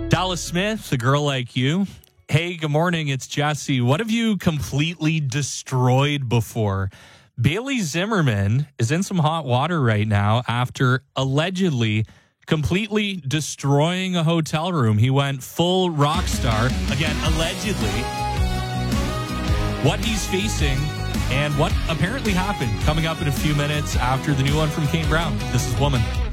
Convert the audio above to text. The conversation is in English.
Dallas Smith, A Girl Like You. Hey, good morning. It's Jesse. What have you completely destroyed before? Bailey Zimmerman is in some hot water right now after allegedly completely destroying a hotel room. He went full rock star. Again, allegedly. What he's facing and what apparently happened coming up in a few minutes after the new one from Kane Brown. This is Woman.